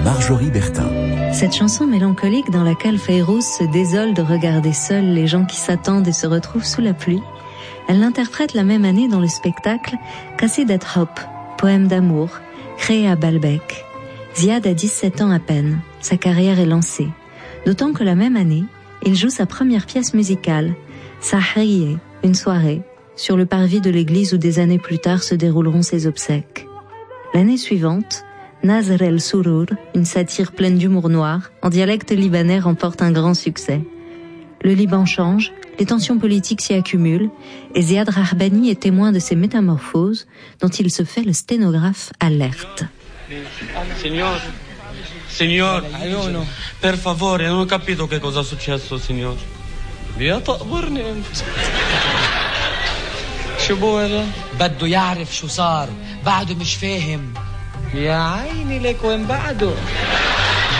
Marjorie Bertin. Cette chanson mélancolique dans laquelle Fayrouz se désole de regarder seuls les gens qui s'attendent et se retrouvent sous la pluie, elle l'interprète la même année dans le spectacle Qasidat Hop, poème d'amour, créé à Baalbek. Ziad a 17 ans à peine, sa carrière est lancée. D'autant que la même année, il joue sa première pièce musicale, Sahriye, une soirée, sur le parvis de l'église où des années plus tard se dérouleront ses obsèques. L'année suivante, Nazr el-Surur, une satire pleine d'humour noir, en dialecte libanais remporte un grand succès. Le Liban change, les tensions politiques s'y accumulent, et Ziad Rahbani est témoin de ces métamorphoses dont il se fait le sténographe alerte. Signor, per favore, non ho capito che cosa è successo, signor. Via تقبرني انت. شو بو هذا؟ بده يعرف شو صار، بعده مش فاهم. يا عيني لك وين بعده؟